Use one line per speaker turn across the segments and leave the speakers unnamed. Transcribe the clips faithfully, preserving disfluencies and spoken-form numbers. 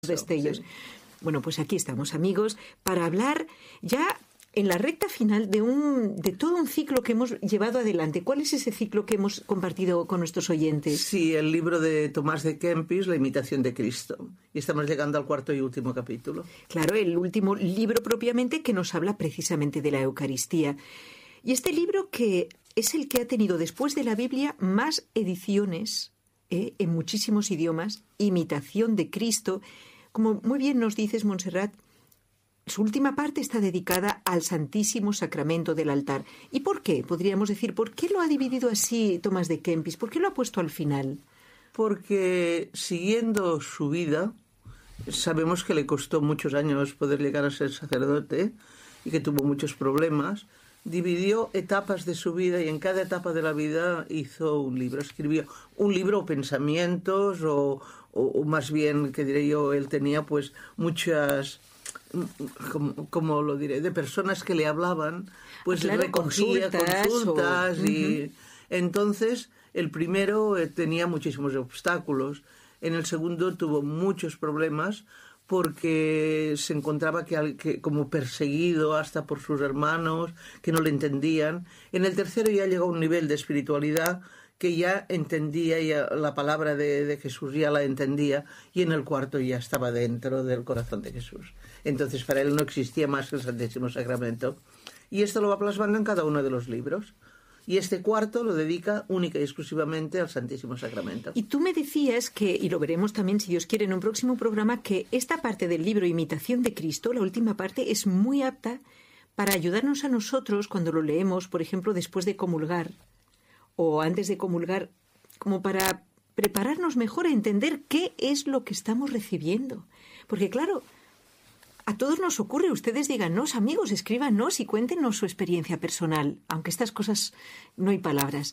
destellos.
Sí.
Bueno, pues aquí estamos, amigos, para hablar ya en la recta final de un de todo un ciclo que hemos llevado adelante. ¿Cuál es ese ciclo que hemos compartido con nuestros oyentes?
Sí, el libro de Tomás de Kempis, La imitación de Cristo. Y estamos llegando al cuarto y último capítulo.
Claro, el último libro propiamente que nos habla precisamente de la Eucaristía. Y este libro que es el que ha tenido después de la Biblia más ediciones eh, en muchísimos idiomas, Imitación de Cristo. Como muy bien nos dices, Montserrat, su última parte está dedicada al Santísimo Sacramento del altar. ¿Y por qué? Podríamos decir, ¿por qué lo ha dividido así Tomás de Kempis? ¿Por qué lo ha puesto al final?
Porque siguiendo su vida, sabemos que le costó muchos años poder llegar a ser sacerdote y que tuvo muchos problemas. Dividió etapas de su vida y en cada etapa de la vida hizo un libro. Escribió un libro o pensamientos o, o, o más bien, que diré yo, él tenía pues muchas... Como, como lo diré, de personas que le hablaban, pues
claro,
recogía
consultas,
consultas
o...
y
uh-huh.
Entonces el primero eh, tenía muchísimos obstáculos, en el segundo tuvo muchos problemas porque se encontraba que, que como perseguido hasta por sus hermanos que no le entendían. En el tercero ya llegó a un nivel de espiritualidad que ya entendía, ya la palabra de, de Jesús ya la entendía, y en el cuarto ya estaba dentro del corazón de Jesús. Entonces para él no existía más que el Santísimo Sacramento. Y esto lo va plasmando en cada uno de los libros. Y este cuarto lo dedica única y exclusivamente al Santísimo Sacramento.
Y tú me decías que, y lo veremos también si Dios quiere en un próximo programa, que esta parte del libro Imitación de Cristo, la última parte, es muy apta para ayudarnos a nosotros cuando lo leemos, por ejemplo, después de comulgar o antes de comulgar, como para prepararnos mejor a entender qué es lo que estamos recibiendo. Porque claro, a todos nos ocurre, ustedes díganos, amigos, escríbanos y cuéntenos su experiencia personal, aunque estas cosas no hay palabras.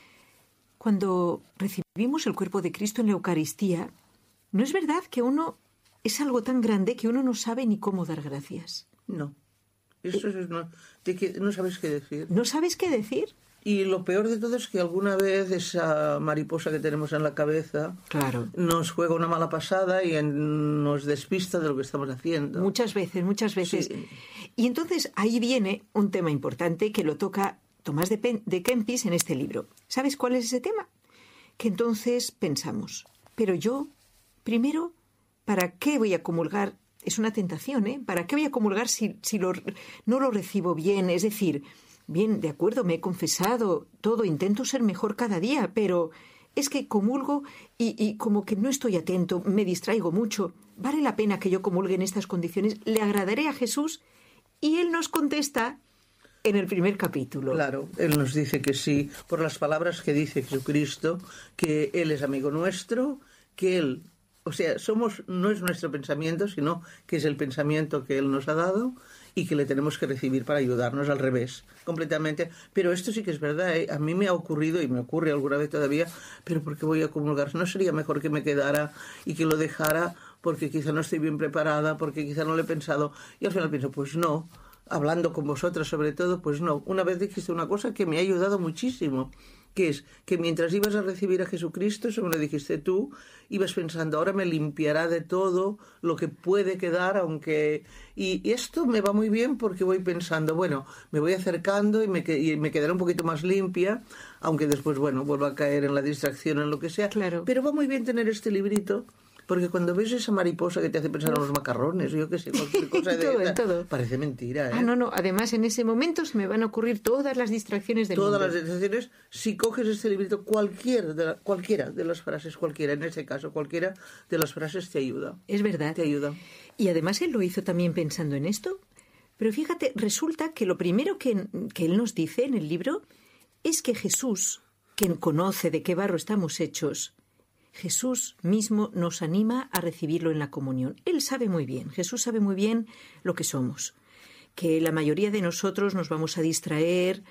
Cuando recibimos el cuerpo de Cristo en la Eucaristía, ¿no es verdad que uno es algo tan grande que uno no sabe ni cómo dar gracias?
No, eso es, no, de que no sabes qué decir.
¿No sabes qué decir?
Y lo peor de todo es que alguna vez esa mariposa que tenemos en la cabeza
claro.
nos juega una mala pasada y en, nos despista de lo que estamos haciendo.
Muchas veces, muchas veces.
Sí.
Y entonces ahí viene un tema importante que lo toca Tomás de, Pen- de Kempis en este libro. ¿Sabes cuál es ese tema? Que entonces pensamos, pero yo, primero, ¿para qué voy a comulgar? Es una tentación, ¿eh? ¿Para qué voy a comulgar si, si lo, no lo recibo bien? Es decir... Bien, de acuerdo, me he confesado todo, intento ser mejor cada día, pero es que comulgo y, y como que no estoy atento, me distraigo mucho. ¿Vale la pena que yo comulgue en estas condiciones? ¿Le agradaré a Jesús? Y Él nos contesta en el primer capítulo.
Claro, Él nos dice que sí, por las palabras que dice Jesucristo, que Él es amigo nuestro, que Él, o sea, somos, no es nuestro pensamiento, sino que es el pensamiento que Él nos ha dado y que le tenemos que recibir para ayudarnos, al revés, completamente. Pero esto sí que es verdad, ¿eh? A mí me ha ocurrido y me ocurre alguna vez todavía, pero ¿por qué voy a comulgar? ¿No sería mejor que me quedara y que lo dejara porque quizá no estoy bien preparada, porque quizá no lo he pensado? Y al final pienso, pues no, hablando con vosotras sobre todo, pues no. Una vez dijiste una cosa que me ha ayudado muchísimo, que es que mientras ibas a recibir a Jesucristo, eso me lo dijiste tú, ibas pensando, ahora me limpiará de todo lo que puede quedar, aunque... Y, y esto me va muy bien porque voy pensando, bueno, me voy acercando y me, y me quedaré un poquito más limpia, aunque después, bueno, vuelva a caer en la distracción, en lo que sea.
Claro.
Pero va muy bien tener este librito, porque cuando ves esa mariposa que te hace pensar en los macarrones, yo qué sé, cualquier cosa de
todo,
esa,
todo.
parece mentira, ¿eh?
Ah, no, no, además en ese momento se me van a ocurrir todas las distracciones del
Todas
mundo.
las distracciones, si coges este librito, cualquier de la, cualquiera de las frases, cualquiera, en ese caso, cualquiera de las frases te ayuda.
Es verdad.
Te ayuda.
Y además él lo hizo también pensando en esto. Pero fíjate, resulta que lo primero que, que él nos dice en el libro es que Jesús, quien conoce de qué barro estamos hechos, Jesús mismo nos anima a recibirlo en la comunión. Él sabe muy bien, Jesús sabe muy bien lo que somos, que la mayoría de nosotros nos vamos a distraer,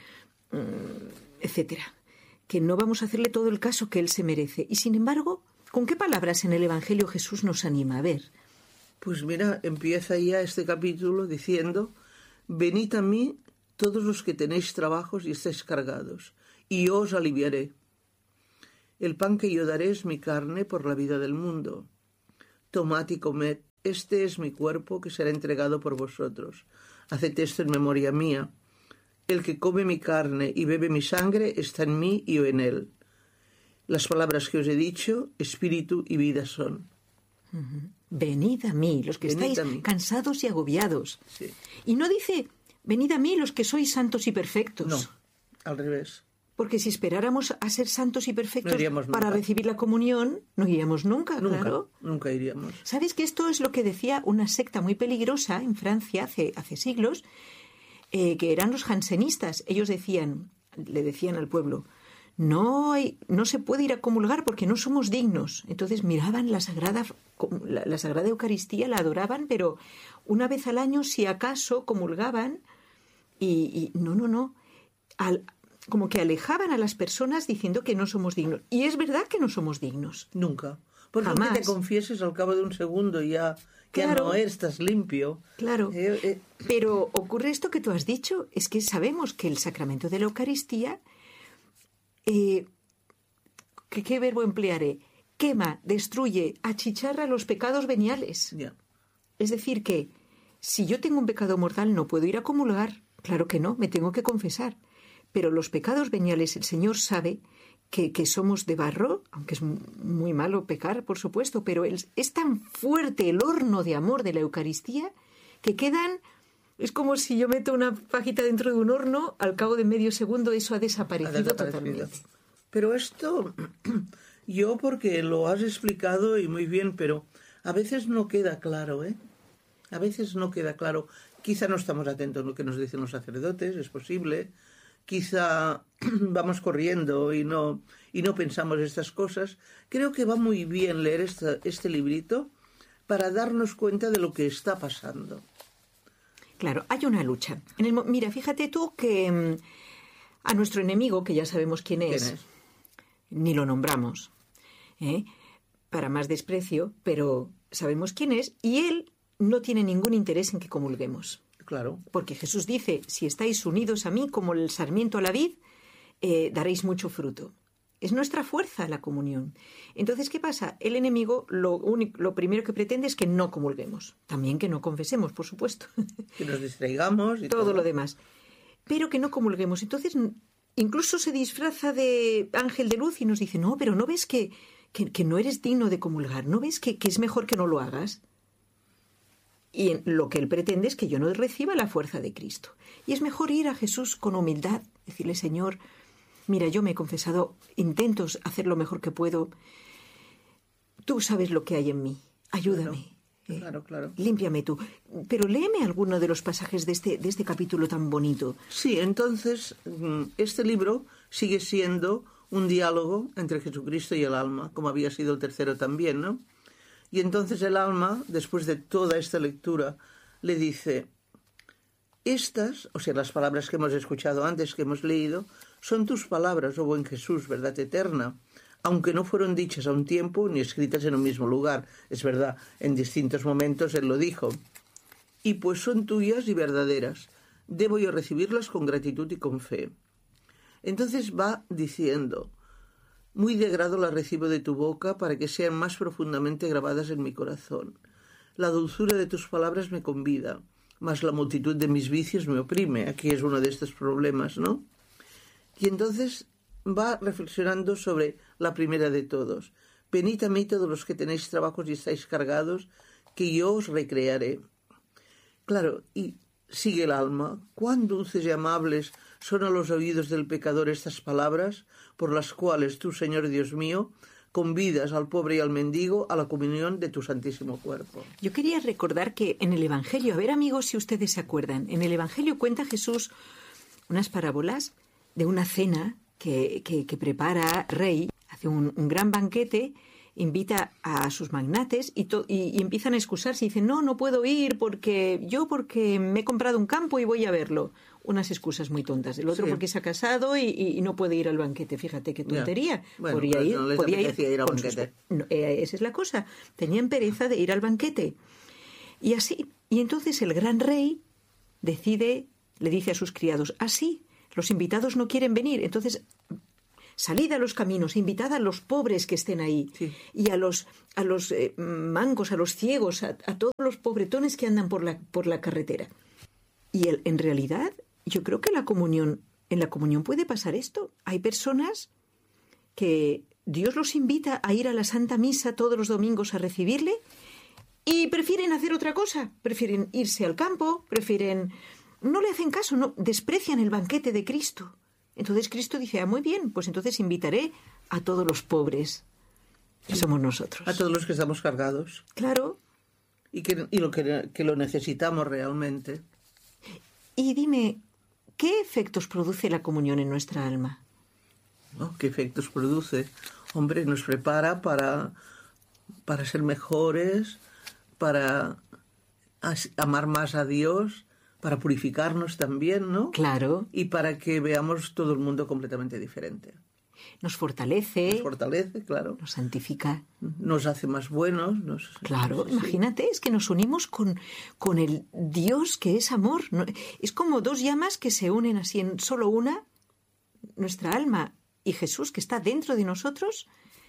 etcétera, que no vamos a hacerle todo el caso que Él se merece. Y sin embargo, ¿con qué palabras en el Evangelio Jesús nos anima? A ver.
Pues mira, empieza ya este capítulo diciendo, venid a mí todos los que tenéis trabajos y estáis cargados, y yo os aliviaré. El pan que yo daré es mi carne por la vida del mundo. Tomad y comed este es mi cuerpo que será entregado por vosotros. Haced esto en memoria mía. El que come mi carne y bebe mi sangre está en mí y yo en él. Las palabras que os he dicho, espíritu y vida son.
Uh-huh. Venid a mí, los que venid estáis cansados y agobiados.
Sí.
Y no dice, venid a mí, los que sois santos y perfectos.
No, al revés.
Porque si esperáramos a ser santos y perfectos
no
para recibir la comunión, no iríamos nunca,
nunca,
claro.
Nunca iríamos.
¿Sabes que esto es lo que decía una secta muy peligrosa en Francia hace, hace siglos, eh, que eran los jansenistas? Ellos decían, le decían al pueblo, no hay, no se puede ir a comulgar porque no somos dignos. Entonces miraban la sagrada, la, la sagrada Eucaristía, la adoraban, pero una vez al año, si acaso, comulgaban y, y no, no, no. Al, como que alejaban a las personas diciendo que no somos dignos. Y es verdad que no somos dignos.
Nunca. Porque
jamás.
Aunque te confieses al cabo de un segundo ya, ya
claro,
no estás limpio.
Claro.
Eh, eh.
Pero ocurre esto que tú has dicho, es que sabemos que el sacramento de la Eucaristía, eh, ¿qué, ¿qué verbo emplearé? Quema, destruye, achicharra los pecados veniales.
Yeah.
Es decir que si yo tengo un pecado mortal no puedo ir a comulgar. Claro que no, me tengo que confesar. Pero los pecados veniales, el Señor sabe que, que somos de barro, aunque es muy malo pecar, por supuesto, pero es, es tan fuerte el horno de amor de la Eucaristía que quedan, es como si yo meto una pajita dentro de un horno, al cabo de medio segundo eso ha desaparecido, ha desaparecido. totalmente.
Pero esto, yo porque lo has explicado y muy bien, pero a veces no queda claro, ¿eh? A veces no queda claro. Quizá no estamos atentos a lo que nos dicen los sacerdotes, es posible. Quizá vamos corriendo y no, y no pensamos estas cosas. Creo que va muy bien leer esta, este librito para darnos cuenta de lo que está pasando.
Claro, hay una lucha. En el, mira, fíjate tú que um, a nuestro enemigo, que ya sabemos quién es,
¿Quién es?
Ni lo nombramos, ¿eh? Para más desprecio, pero sabemos quién es, y él no tiene ningún interés en que comulguemos.
Claro.
Porque Jesús dice, si estáis unidos a mí como el sarmiento a la vid, eh, daréis mucho fruto. Es nuestra fuerza la comunión. Entonces, ¿qué pasa? El enemigo lo, único, lo primero que pretende es que no comulguemos. También que no confesemos, por supuesto.
Que nos distraigamos y
todo,
todo
lo demás. Pero que no comulguemos. Entonces, incluso se disfraza de ángel de luz y nos dice, no, pero ¿no ves que, que, que no eres digno de comulgar? ¿No ves que, que es mejor que no lo hagas? Y lo que él pretende es que yo no reciba la fuerza de Cristo. Y es mejor ir a Jesús con humildad, decirle, Señor, mira, yo me he confesado, intento hacer lo mejor que puedo. Tú sabes lo que hay en mí, ayúdame.
Claro, claro,
eh,
claro.
Límpiame tú. Pero léeme alguno de los pasajes de este, de este capítulo tan bonito.
Sí, entonces este libro sigue siendo un diálogo entre Jesucristo y el alma, como había sido el tercero también, ¿no? Y entonces el alma, después de toda esta lectura, le dice, estas, o sea, las palabras que hemos escuchado antes, que hemos leído, son tus palabras, oh buen Jesús, verdad eterna, aunque no fueron dichas a un tiempo ni escritas en un mismo lugar. Es verdad, en distintos momentos él lo dijo. Y pues son tuyas y verdaderas. Debo yo recibirlas con gratitud y con fe. Entonces va diciendo, muy de grado las recibo de tu boca para que sean más profundamente grabadas en mi corazón. La dulzura de tus palabras me convida, mas la multitud de mis vicios me oprime. Aquí es uno de estos problemas, ¿no? Y entonces va reflexionando sobre la primera de todos. Venid a mí todos los que tenéis trabajos y estáis cargados, que yo os recrearé. Claro, y sigue el alma. Cuán dulces y amables son a los oídos del pecador estas palabras, por las cuales tú, Señor Dios mío, convidas al pobre y al mendigo a la comunión de tu santísimo cuerpo.
Yo quería recordar que en el Evangelio, a ver amigos si ustedes se acuerdan, en el Evangelio cuenta Jesús unas parábolas de una cena que, que, que prepara Rey, hace un, un gran banquete, invita a sus magnates y, to, y, y empiezan a excusarse y dicen, no, no puedo ir porque yo porque me he comprado un campo y voy a verlo. Unas excusas muy tontas. El otro sí. porque se ha casado y, y no puede ir al banquete. Fíjate qué tontería.
Bueno,
podría
pues
ir,
no les
podía ir,
ir al
sus...
banquete.
no, eh, esa es la cosa. Tenían pereza de ir al banquete. Y así, y entonces el gran rey decide, le dice a sus criados, así, los invitados no quieren venir. Entonces salid a los caminos, invitad a los pobres que estén ahí,
sí.
y a los, a los eh, mancos, a los ciegos, a, a todos los pobretones que andan por la, por la carretera. Y el, en realidad, yo creo que la comunión, en la comunión puede pasar esto. Hay personas que Dios los invita a ir a la Santa Misa todos los domingos a recibirle y prefieren hacer otra cosa, prefieren irse al campo, prefieren... No le hacen caso, no desprecian el banquete de Cristo. Entonces Cristo dice, ah, muy bien, pues entonces invitaré a todos los pobres, que somos nosotros.
A todos los que estamos cargados.
Claro.
Y que, y lo que, que lo necesitamos realmente.
Y dime, ¿qué efectos produce la comunión en nuestra alma?
¿No? ¿Qué efectos produce? Hombre, nos prepara para, para ser mejores, para amar más a Dios, para purificarnos también, ¿no?
Claro.
Y para que veamos todo el mundo completamente diferente.
Nos fortalece.
Nos fortalece, claro.
Nos santifica.
Nos hace más buenos. Nos...
Claro,
sí.
Imagínate, es que nos unimos con, con el Dios que es amor. Es como dos llamas que se unen así en solo una, nuestra alma y Jesús que está dentro de nosotros,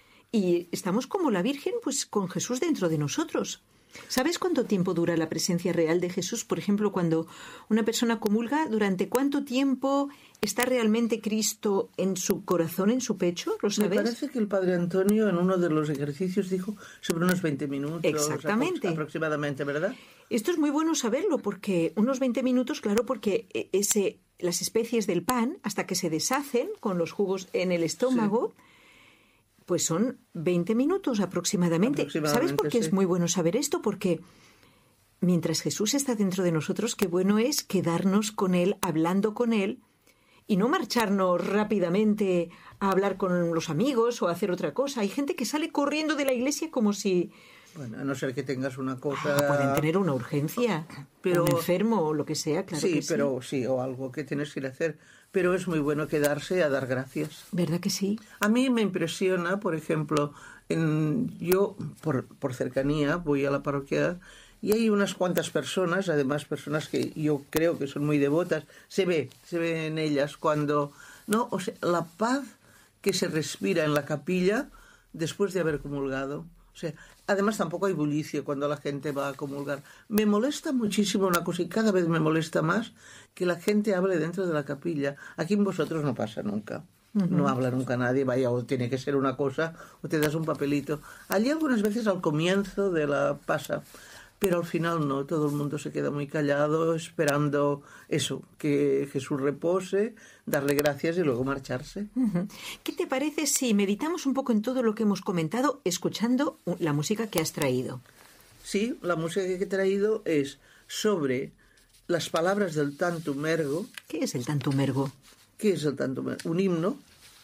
y estamos como la Virgen, pues con Jesús dentro de nosotros. ¿Sabes cuánto tiempo dura la presencia real de Jesús? Por ejemplo, cuando una persona comulga, ¿durante cuánto tiempo está realmente Cristo en su corazón, en su pecho? ¿Lo sabes?
Me parece que el Padre Antonio en uno de los ejercicios dijo sobre unos veinte minutos.
Exactamente.
Aproximadamente, ¿verdad?
Esto es muy bueno saberlo, porque unos veinte minutos, claro, porque ese, las especies del pan, hasta que se deshacen con los jugos en el estómago... Sí. Pues son veinte minutos aproximadamente.
aproximadamente
¿Sabes por qué
sí.
es muy bueno saber esto? Porque mientras Jesús está dentro de nosotros, qué bueno es quedarnos con Él, hablando con Él, y no marcharnos rápidamente a hablar con los amigos o a hacer otra cosa. Hay gente que sale corriendo de la iglesia como si...
Bueno, a no ser que tengas una cosa...
Ah, pueden tener una urgencia, pero... un enfermo o lo que sea, claro
sí,
que sí.
pero sí, o algo que tienes que ir a hacer. Pero es muy bueno quedarse a dar gracias.
¿Verdad que sí?
A mí me impresiona, por ejemplo, en, yo por, por cercanía voy a la parroquia y hay unas cuantas personas, además personas que yo creo que son muy devotas, se ve, se ve en ellas cuando, no, o sea, la paz que se respira en la capilla después de haber comulgado. O sea, además tampoco hay bullicio cuando la gente va a comulgar. Me molesta muchísimo una cosa, y cada vez me molesta más, que la gente hable dentro de la capilla. Aquí en vosotros no pasa nunca. Uh-huh. No habla nunca nadie, vaya, o tiene que ser una cosa, o te das un papelito. Allí algunas veces al comienzo de la pasa, pero al final no, todo el mundo se queda muy callado, esperando eso, que Jesús repose, darle gracias y luego marcharse.
Uh-huh. ¿Qué te parece si meditamos un poco en todo lo que hemos comentado, escuchando la música que has traído?
Sí, la música que he traído es sobre las palabras del Tantum Ergo.
¿Qué es el Tantum Ergo?
¿Qué es el Tantum Ergo? Un himno.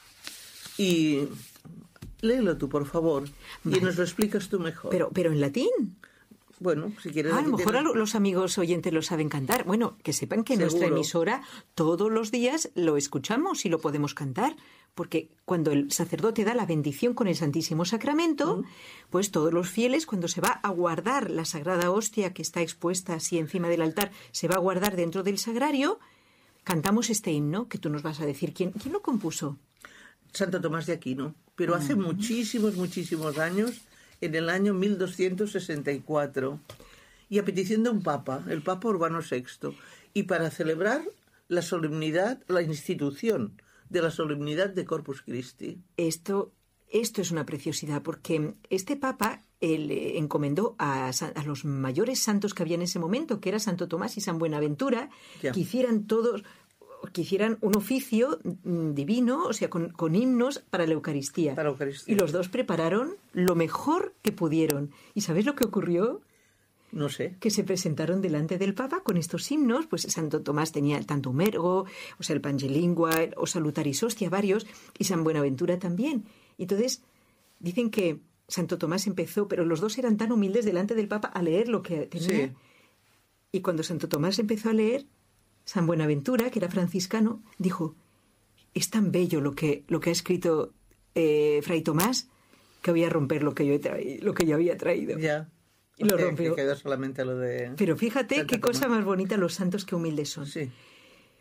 Y léelo tú, por favor, vale. Y nos lo explicas tú mejor.
Pero, pero en latín.
Bueno, si quieres...
Ah, a lo mejor tienes... los amigos oyentes lo saben cantar. Bueno, que sepan que en nuestra emisora todos los días lo escuchamos y lo podemos cantar, porque cuando el sacerdote da la bendición con el Santísimo Sacramento, mm. pues todos los fieles, cuando se va a guardar la Sagrada Hostia que está expuesta así encima del altar, se va a guardar dentro del sagrario, cantamos este himno, que tú nos vas a decir. ¿Quién, quién lo compuso?
Santo Tomás de Aquino, pero hace mm. muchísimos, muchísimos años... en el año mil doscientos sesenta y cuatro, y a petición de un papa, el Papa Urbano sexto, y para celebrar la solemnidad, la institución de la solemnidad de Corpus Christi.
Esto, esto es una preciosidad, porque este papa él, eh, encomendó a, a los mayores santos que había en ese momento, que era Santo Tomás y San Buenaventura, ya. que hicieran todos... que hicieran un oficio divino, o sea, con, con himnos para la Eucaristía.
Para la Eucaristía.
Y los dos prepararon lo mejor que pudieron. ¿Y sabes lo que ocurrió?
No sé.
Que se presentaron delante del Papa con estos himnos. Pues Santo Tomás tenía el Tantum Ergo, o sea, el Pangelingua, o Salutaris Hostia, varios, y San Buenaventura también. Y entonces, dicen que Santo Tomás empezó, pero los dos eran tan humildes delante del Papa a leer lo que tenía. Sí. Y cuando Santo Tomás empezó a leer, San Buenaventura, que era franciscano, dijo, es tan bello lo que, lo que ha escrito eh, Fray Tomás, que voy a romper lo que yo, he traído, lo que yo había traído.
Ya.
Y lo rompió.
Que quedó solamente lo de...
Pero fíjate
Santa
qué
Tomás.
Cosa más bonita los santos que humildes son.
Sí.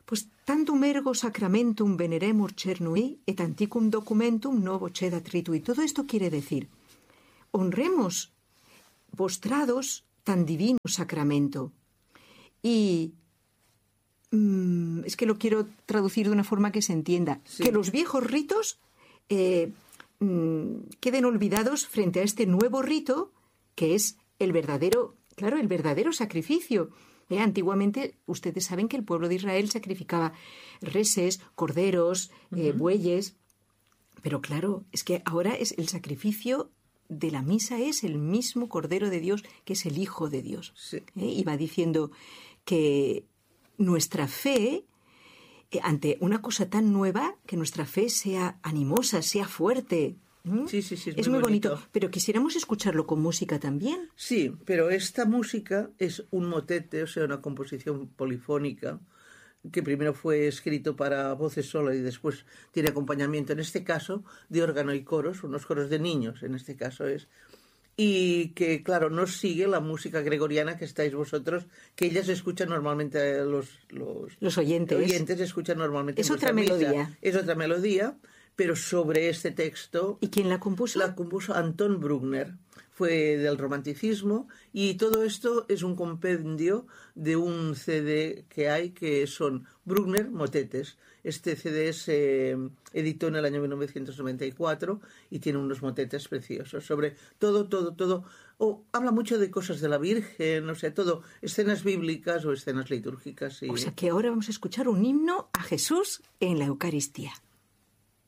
Pues tantum ergo sacramentum veneremur cernui et antiquum documentum novo cedat ritui. Todo esto quiere decir, honremos postrados tan divino sacramento. Y mmm, es que lo quiero traducir de una forma que se entienda. Sí. Que los viejos ritos eh, mmm, queden olvidados frente a este nuevo rito que es el verdadero, claro, el verdadero sacrificio. Eh, antiguamente, ustedes saben que el pueblo de Israel sacrificaba reses, corderos, eh, uh-huh. bueyes, pero claro, es que ahora es el sacrificio de la misa es el mismo Cordero de Dios, que es el Hijo de Dios. Sí. Eh, y va diciendo que nuestra fe, eh, ante una cosa tan nueva, que nuestra fe sea animosa, sea fuerte. ¿Mm? Sí, sí, sí, es, es muy, muy bonito. bonito. Pero quisiéramos escucharlo con música también.
Sí, pero esta música es un motete, o sea, una composición polifónica, que primero fue escrito para voces sola y después tiene acompañamiento, en este caso, de órgano y coros, unos coros de niños, en este caso es, y que, claro, no sigue la música gregoriana que estáis vosotros, que ellas escuchan normalmente, los, los,
los oyentes.
oyentes escuchan normalmente.
Es otra melodía.
Es otra melodía, pero sobre este texto...
¿Y quién la compuso?
La compuso Anton Bruckner. Fue del romanticismo y todo esto es un compendio de un C D que hay que son Bruckner Motetes. Este C D se editó en el año mil novecientos noventa y cuatro y tiene unos motetes preciosos sobre todo, todo, todo. Oh, habla mucho de cosas de la Virgen, o sea, todo, escenas bíblicas o escenas litúrgicas. Y...
O sea que ahora vamos a escuchar un himno a Jesús en la Eucaristía.